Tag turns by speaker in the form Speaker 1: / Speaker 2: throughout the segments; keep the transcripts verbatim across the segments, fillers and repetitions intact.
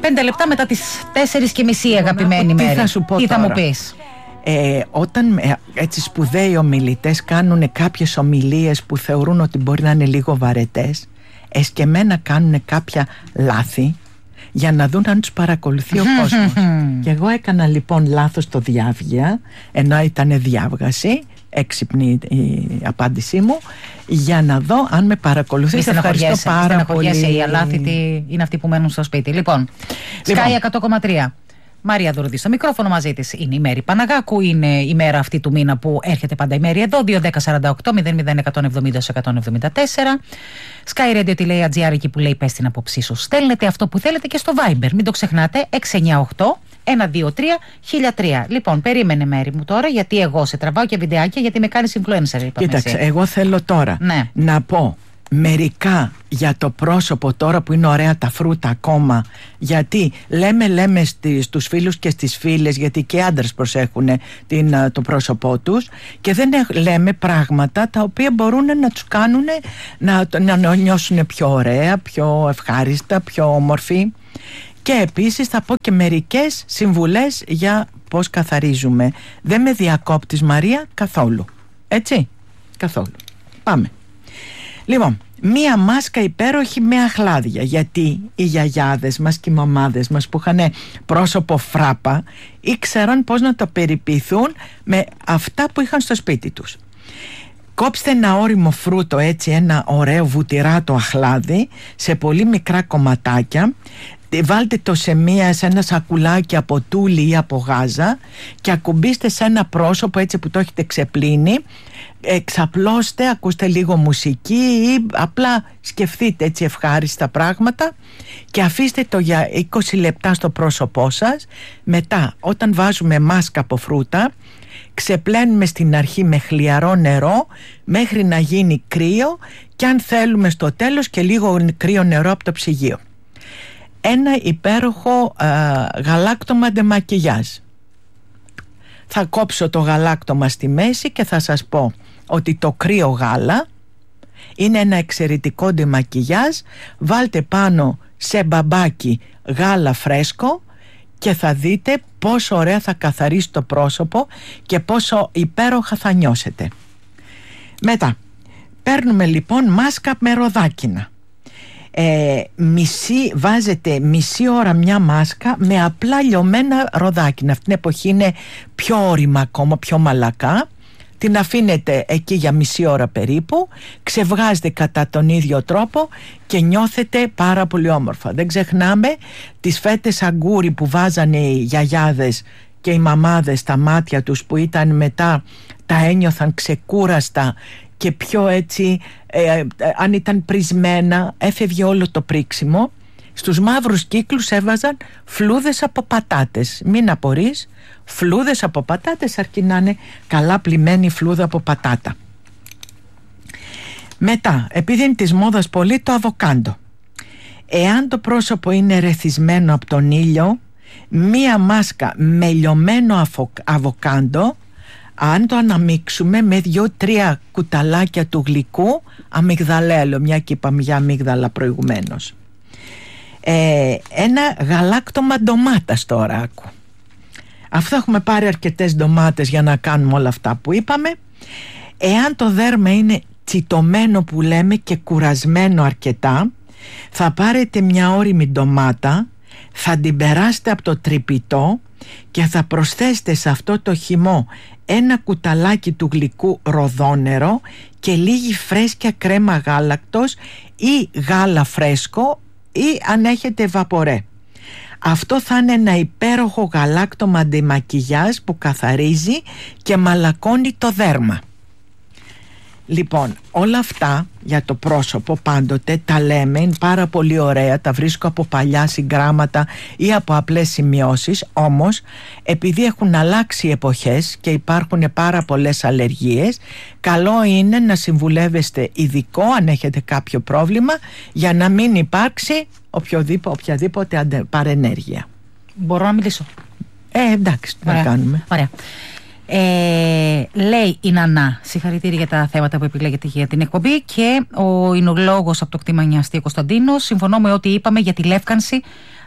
Speaker 1: Πέντε λεπτά μετά τις τέσσερις και μισή, αγαπημένη Μέρη.
Speaker 2: Τι θα σου πω
Speaker 1: Τι
Speaker 2: τώρα.
Speaker 1: θα μου πεις?
Speaker 2: Ε, όταν ε, έτσι σπουδαίοι ομιλητές κάνουν κάποιες ομιλίες που θεωρούν ότι μπορεί να είναι λίγο βαρετές, εσκεμμένα κάνουν κάποια λάθη για να δουν αν τους παρακολουθεί ο κόσμος. Και εγώ έκανα λοιπόν λάθος το διάβγεια, ενώ ήταν διάβγαση, έξυπνη η απάντησή μου, για να δω αν με παρακολουθεί.
Speaker 1: Σε ευχαριστώ πάρα πολύ. Οι αλάθητοι είναι αυτοί που μένουν στο σπίτι. Λοιπόν,
Speaker 2: Λοιπόν.
Speaker 1: Sky εκατό κόμμα τρία. Μαρία Δουρδή στο μικρόφωνο, μαζί της είναι η Μέρη Παναγάκου. Είναι η μέρα αυτή του μήνα που έρχεται πάντα η Μέρη εδώ. δύο δέκα σαράντα οκτώ μηδέν μηδέν εκατόν εβδομήντα εκατόν εβδομήντα τέσσερα. Sky Radio τι λέει τζι άρ, εκεί που λέει πες την απόψή σου. Στέλνετε αυτό που θέλετε και στο Viber. Μην το ξεχνάτε, έξι εννιά οκτώ ένα δύο τρία χίλια τρία. Λοιπόν, περίμενε Μέρη μου τώρα, γιατί εγώ σε τραβάω και βιντεάκια, γιατί με κάνεις influencer, είπαμε.
Speaker 2: Κοίταξε,
Speaker 1: εσύ.
Speaker 2: εγώ θέλω τώρα
Speaker 1: Ναι.
Speaker 2: να πω μερικά για το πρόσωπο τώρα που είναι ωραία τα φρούτα ακόμα, γιατί λέμε λέμε στις, στους φίλους και στις φίλες, γιατί και άντρες προσέχουν την, το πρόσωπό τους, και δεν έχ, λέμε πράγματα τα οποία μπορούν να τους κάνουν να, να νιώσουν πιο ωραία, πιο ευχάριστα, πιο όμορφοι. Και επίσης θα πω και μερικές συμβουλές για πώς καθαρίζουμε. Δεν με διακόπτεις, Μαρία, καθόλου. Έτσι, καθόλου. Πάμε. Λοιπόν, μία μάσκα υπέροχη με αχλάδια, γιατί οι γιαγιάδες μας και οι μαμάδες μας που είχαν πρόσωπο φράπα ήξεραν πώς να το περιποιηθούν με αυτά που είχαν στο σπίτι τους. Κόψτε ένα ώριμο φρούτο, έτσι ένα ωραίο βουτυράτο αχλάδι, σε πολύ μικρά κομματάκια, βάλτε το σε, μία, σε ένα σακουλάκι από τούλι ή από γάζα και ακουμπήστε σε ένα πρόσωπο έτσι που το έχετε ξεπλύνει. Εξαπλώστε, ακούστε λίγο μουσική ή απλά σκεφτείτε έτσι ευχάριστα πράγματα και αφήστε το για είκοσι λεπτά στο πρόσωπό σας. Μετά, όταν βάζουμε μάσκα από φρούτα, ξεπλένουμε στην αρχή με χλιαρό νερό μέχρι να γίνει κρύο, και αν θέλουμε στο τέλος και λίγο κρύο νερό από το ψυγείο. Ένα υπέροχο α, γαλάκτομα ντεμακιγιάζ. Θα κόψω το γαλάκτομα στη μέση και θα σας πω ότι το κρύο γάλα είναι ένα εξαιρετικό ντεμακιγιάζ. Βάλτε πάνω σε μπαμπάκι γάλα φρέσκο και θα δείτε πόσο ωραία θα καθαρίσει το πρόσωπο και πόσο υπέροχα θα νιώσετε. Μετά παίρνουμε λοιπόν μάσκα με ροδάκινα. Ε, μισή, βάζετε μισή ώρα μια μάσκα με απλά λιωμένα ροδάκινα. Αυτή την εποχή είναι πιο ώριμα ακόμα, πιο μαλακά. Την αφήνετε εκεί για μισή ώρα περίπου, ξεβγάζετε κατά τον ίδιο τρόπο και νιώθετε πάρα πολύ όμορφα. Δεν ξεχνάμε τις φέτες αγκούρι που βάζανε οι γιαγιάδες και οι μαμάδες στα μάτια τους, που ήταν μετά, τα ένιωθαν ξεκούραστα και πιο έτσι, ε, ε, αν ήταν πρισμένα έφευγε όλο το πρίξιμο. Στους μαύρους κύκλους έβαζαν φλούδες από πατάτες. Μην απορείς, φλούδες από πατάτες, αρκεί να είναι καλά πλημμένη φλούδα από πατάτα. Μετά, επειδή είναι της μόδας πολύ, το αβοκάντο. Εάν το πρόσωπο είναι ρεθισμένο από τον ήλιο, μία μάσκα με λιωμένο αφο, αβοκάντο, αν το αναμίξουμε με δύο-τρία κουταλάκια του γλυκού αμυγδαλέλο, μια και είπαμε για αμύγδαλα προηγουμένως, ε, ένα γαλάκτομα ντομάτας τώρα, άκου. Αυτό έχουμε πάρει αρκετές ντομάτες για να κάνουμε όλα αυτά που είπαμε. Εάν το δέρμα είναι τσιτωμένο που λέμε και κουρασμένο αρκετά, θα πάρετε μια ώριμη ντομάτα, θα την περάσετε από το τρυπητό και θα προσθέσετε σε αυτό το χυμό ένα κουταλάκι του γλυκού ροδόνερο και λίγη φρέσκια κρέμα γάλακτος ή γάλα φρέσκο, ή αν έχετε βαπορέ. Αυτό θα είναι ένα υπέροχο γαλάκτομα αντιμακιγιάζ που καθαρίζει και μαλακώνει το δέρμα. Λοιπόν, όλα αυτά για το πρόσωπο πάντοτε τα λέμε, είναι πάρα πολύ ωραία, τα βρίσκω από παλιά συγγράμματα ή από απλές σημειώσεις. Όμως επειδή έχουν αλλάξει οι εποχές και υπάρχουν πάρα πολλές αλλεργίες, καλό είναι να συμβουλεύεστε ειδικό αν έχετε κάποιο πρόβλημα, για να μην υπάρξει οποιοδήποτε, οποιαδήποτε παρενέργεια.
Speaker 1: Μπορώ να μιλήσω?
Speaker 2: Ε, εντάξει, τι να κάνουμε.
Speaker 1: Ωραία. Ε, λέει η Νανά, συγχαρητήρια για τα θέματα που επιλέγετε για την εκπομπή, και ο εινολόγος από το κτήμα Νιαστή Κωνσταντίνος, συμφωνώ με ό,τι είπαμε για τη λεύκανση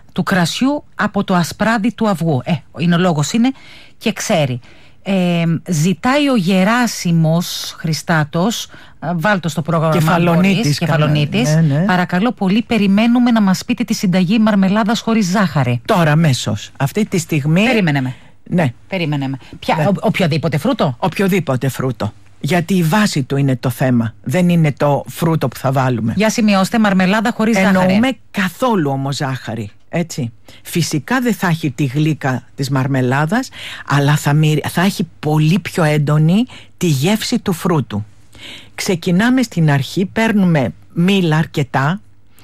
Speaker 1: του κρασιού από το ασπράδι του αυγού. Ε, είναι ο λόγος είναι και ξέρει. Ε, ζητάει ο Γεράσιμος Χριστάτος, βάλτο στο πρόγραμμα
Speaker 2: Κεφαλονίτης,
Speaker 1: Κεφαλονίτης.
Speaker 2: Ναι, ναι.
Speaker 1: Παρακαλώ πολύ, περιμένουμε να μας πείτε τη συνταγή μαρμελάδας χωρίς ζάχαρη.
Speaker 2: Τώρα αμέσως, αυτή τη στιγμή.
Speaker 1: Περίμενε με.
Speaker 2: Ναι.
Speaker 1: Περίμενε με. Ποια,
Speaker 2: Ναι.
Speaker 1: ο, οποιοδήποτε φρούτο.
Speaker 2: Οποιοδήποτε φρούτο. Γιατί η βάση του είναι το θέμα. Δεν είναι το φρούτο που θα βάλουμε.
Speaker 1: Για σημειώστε, μαρμελάδα χωρίς ζάχαρη.
Speaker 2: Εννοούμε καθόλου όμως ζάχαρη. Έτσι. Φυσικά δεν θα έχει τη γλύκα της μαρμελάδας, αλλά θα, μυρι... θα έχει πολύ πιο έντονη τη γεύση του φρούτου. Ξεκινάμε στην αρχή, παίρνουμε μήλα αρκετά,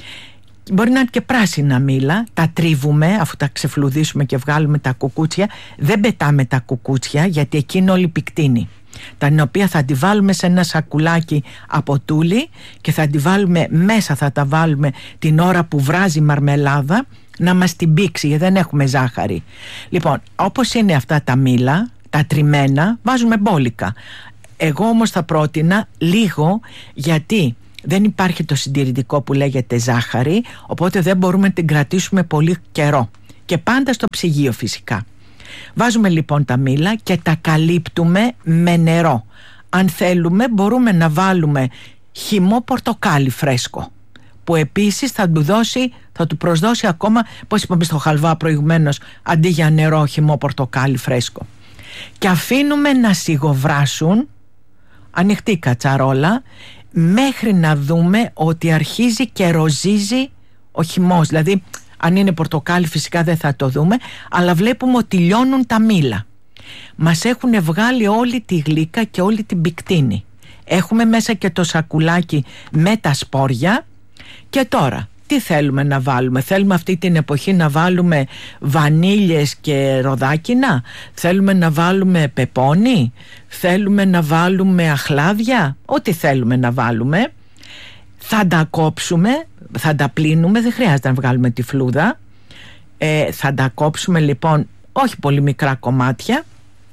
Speaker 2: μπορεί να είναι και πράσινα μήλα, τα τρίβουμε αφού τα ξεφλουδίσουμε και βγάλουμε τα κουκούτσια. Δεν πετάμε τα κουκούτσια γιατί εκεί είναι όλη πικτίνη, τα οποία θα τη βάλουμε σε ένα σακουλάκι από τούλι και θα τη βάλουμε μέσα, θα τα βάλουμε την ώρα που βράζει η μαρμελάδα να μας την πήξει, γιατί δεν έχουμε ζάχαρη. Λοιπόν, όπως είναι αυτά τα μήλα, τα τριμμένα, βάζουμε μπόλικα. Εγώ όμως θα πρότεινα λίγο, γιατί δεν υπάρχει το συντηρητικό που λέγεται ζάχαρη, οπότε δεν μπορούμε να την κρατήσουμε πολύ καιρό. Και πάντα στο ψυγείο φυσικά. Βάζουμε λοιπόν τα μήλα και τα καλύπτουμε με νερό. Αν θέλουμε μπορούμε να βάλουμε χυμό πορτοκάλι φρέσκο, που επίσης θα του δώσει, θα του προσδώσει ακόμα, πώς είπαμε στο χαλβά προηγουμένως, αντί για νερό χυμό πορτοκάλι φρέσκο. Και αφήνουμε να σιγοβράσουν, ανοιχτή κατσαρόλα, μέχρι να δούμε ότι αρχίζει και ροζίζει ο χυμός. Δηλαδή αν είναι πορτοκάλι φυσικά δεν θα το δούμε, αλλά βλέπουμε ότι λιώνουν τα μήλα. Μας έχουν βγάλει όλη τη γλύκα και όλη την πικτίνη. Έχουμε μέσα και το σακουλάκι με τα σπόρια. Και τώρα τι θέλουμε να βάλουμε? Θέλουμε αυτή την εποχή να βάλουμε βανίλιες και ροδάκινα? Θέλουμε να βάλουμε πεπόνι? Θέλουμε να βάλουμε αχλάδια? Ό,τι θέλουμε να βάλουμε. Θα τα κόψουμε, θα τα πλύνουμε, δεν χρειάζεται να βγάλουμε τη φλούδα. ε, Θα τα κόψουμε λοιπόν όχι πολύ μικρά κομμάτια,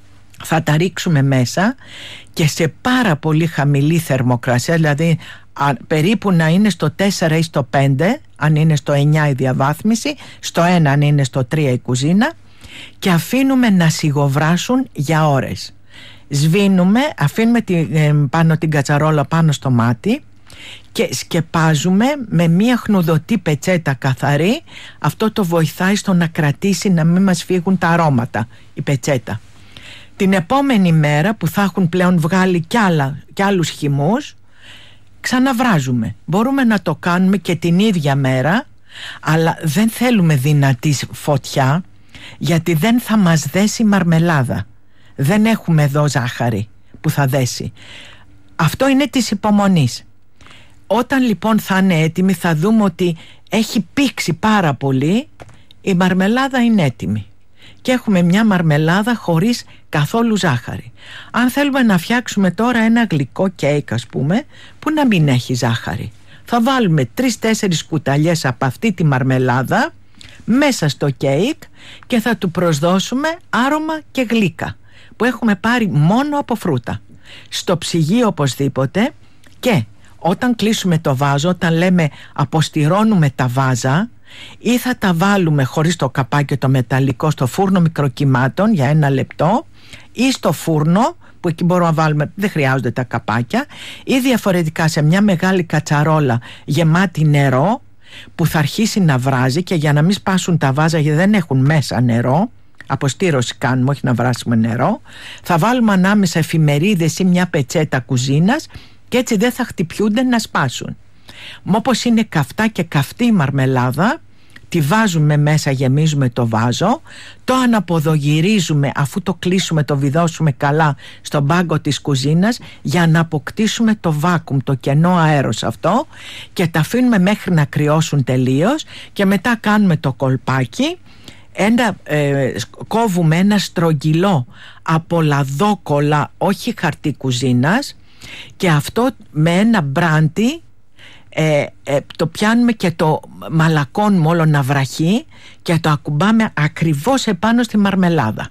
Speaker 2: θα τα ρίξουμε μέσα και σε πάρα πολύ χαμηλή θερμοκρασία, δηλαδή α, περίπου να είναι στο τέσσερα ή στο πέντε, αν είναι στο εννιά η διαβάθμιση, στο ένα αν είναι στο τρία η κουζίνα, και αφήνουμε να σιγοβράσουν για ώρες. Σβήνουμε, αφήνουμε την, ε, πάνω την κατσαρόλα πάνω στο μάτι και σκεπάζουμε με μία χνουδωτή πετσέτα καθαρή. Αυτό το βοηθάει στο να κρατήσει, να μην μας φύγουν τα αρώματα η πετσέτα. Την επόμενη μέρα που θα έχουν πλέον βγάλει κι, άλλα, κι άλλους χυμούς, ξαναβράζουμε. Μπορούμε να το κάνουμε και την ίδια μέρα, αλλά δεν θέλουμε δυνατή φωτιά, γιατί δεν θα μας δέσει μαρμελάδα. Δεν έχουμε εδώ ζάχαρη που θα δέσει. Αυτό είναι της υπομονής. Όταν λοιπόν θα είναι έτοιμη, θα δούμε ότι έχει πήξει πάρα πολύ, η μαρμελάδα είναι έτοιμη και έχουμε μια μαρμελάδα χωρίς καθόλου ζάχαρη. Αν θέλουμε να φτιάξουμε τώρα ένα γλυκό κέικ, ας πούμε, που να μην έχει ζάχαρη, θα βάλουμε τρεις-τέσσερις κουταλιές από αυτή τη μαρμελάδα μέσα στο κέικ και θα του προσδώσουμε άρωμα και γλύκα που έχουμε πάρει μόνο από φρούτα. Στο ψυγείο οπωσδήποτε. Και όταν κλείσουμε το βάζο, όταν λέμε αποστηρώνουμε τα βάζα, ή θα τα βάλουμε χωρίς το καπάκι το μεταλλικό στο φούρνο μικροκυμάτων για ένα λεπτό, ή στο φούρνο που εκεί μπορούμε να βάλουμε, δεν χρειάζονται τα καπάκια, ή διαφορετικά σε μια μεγάλη κατσαρόλα γεμάτη νερό που θα αρχίσει να βράζει, και για να μην σπάσουν τα βάζα γιατί δεν έχουν μέσα νερό, αποστήρωση κάνουμε, όχι να βράσουμε νερό, θα βάλουμε ανάμεσα εφημερίδες ή μια πετσέτα κουζίνας και έτσι δεν θα χτυπιούνται να σπάσουν. Μα όπως είναι καυτά και καυτή η μαρμελάδα, τη βάζουμε μέσα, γεμίζουμε το βάζο, το αναποδογυρίζουμε αφού το κλείσουμε, το βιδώσουμε καλά στον πάγκο της κουζίνας για να αποκτήσουμε το βάκουμ, το κενό αέρος αυτό, και τα αφήνουμε μέχρι να κρυώσουν τελείως και μετά κάνουμε το κολπάκι. Ένα, ε, κόβουμε ένα στρογγυλό από λαδόκολλα, όχι χαρτί κουζίνας, και αυτό με ένα μπράντι ε, ε, το πιάνουμε και το μαλακώνουμε όλο να βραχεί και το ακουμπάμε ακριβώς επάνω στη μαρμελάδα.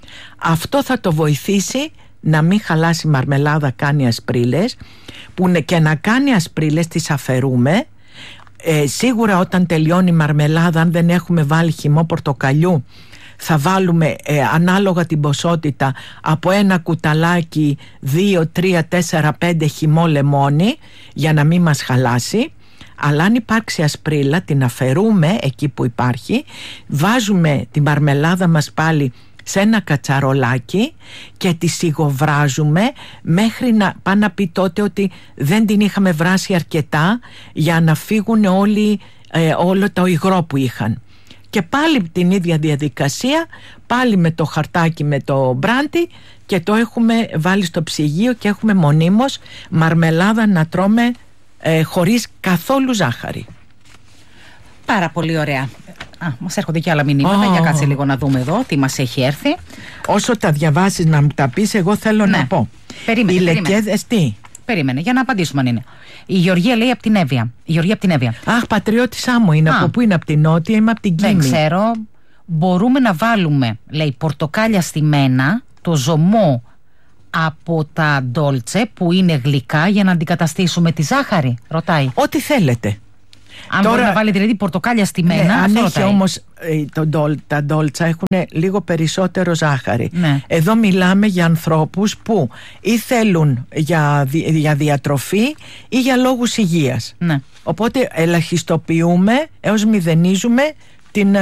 Speaker 2: Αυτό θα το βοηθήσει να μην χαλάσει η μαρμελάδα, κάνει ασπρίλες, που και να κάνει ασπρίλες τις αφαιρούμε, ε, σίγουρα όταν τελειώνει η μαρμελάδα, αν δεν έχουμε βάλει χυμό πορτοκαλιού, θα βάλουμε ε, ανάλογα την ποσότητα από ένα κουταλάκι, δύο, τρία, τέσσερα, πέντε χυμό λεμόνι, για να μην μας χαλάσει. Αλλά αν υπάρξει ασπρίλα, την αφαιρούμε εκεί που υπάρχει, βάζουμε τη μαρμελάδα μας πάλι σε ένα κατσαρολάκι και τη σιγοβράζουμε μέχρι να πάει να πει τότε ότι δεν την είχαμε βράσει αρκετά για να φύγουν όλοι, ε, όλο το υγρό που είχαν. Και πάλι την ίδια διαδικασία, πάλι με το χαρτάκι με το μπράντι, και το έχουμε βάλει στο ψυγείο και έχουμε μονίμως μαρμελάδα να τρώμε ε, χωρίς καθόλου ζάχαρη.
Speaker 1: Πάρα πολύ ωραία. Α, μας έρχονται και άλλα μηνύματα. Oh. Για κάτσε λίγο να δούμε εδώ τι μας έχει έρθει.
Speaker 2: Όσο τα διαβάσεις να μου τα πεις, εγώ θέλω ναι. να πω.
Speaker 1: Περίμενε,
Speaker 2: οι λεκέδες τι?
Speaker 1: Περίμενε, για να απαντήσουμε αν είναι. Η Γεωργία λέει από την Εύβοια. Η Γεωργία από την Εύβοια.
Speaker 2: Αχ, πατριώτησά μου είναι. Α. Από πού είναι? Από την Νότια, είμαι από την Κίνη.
Speaker 1: Δεν ξέρω. Μπορούμε να βάλουμε, λέει, πορτοκάλια στημένα, το ζωμό από τα ντόλτσε που είναι γλυκά, για να αντικαταστήσουμε τη ζάχαρη, ρωτάει.
Speaker 2: Ό,τι θέλετε.
Speaker 1: Αν Τώρα, μπορεί να βάλει δηλαδή πορτοκάλια στημένα.
Speaker 2: Ναι, αν έχει όμως
Speaker 1: ε,
Speaker 2: το ντόλ, τα ντόλτσα έχουν λίγο περισσότερο ζάχαρη.
Speaker 1: Ναι.
Speaker 2: Εδώ μιλάμε για ανθρώπους που ή θέλουν για, για διατροφή ή για λόγους υγείας.
Speaker 1: Ναι.
Speaker 2: Οπότε ελαχιστοποιούμε έως μηδενίζουμε την